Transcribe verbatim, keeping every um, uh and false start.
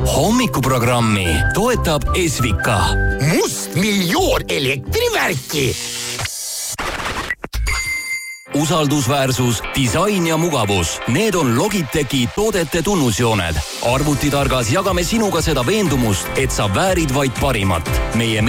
hommikuprogrammi toetab Esvika. Must miljoon elektrivärki. Usaldusväärsus, disain ja mugavus. Need on Logitechi toodete tunnusjooned. Arvutitargas jagame sinuga seda veendumust, et sa väärid vaid parimat. Meie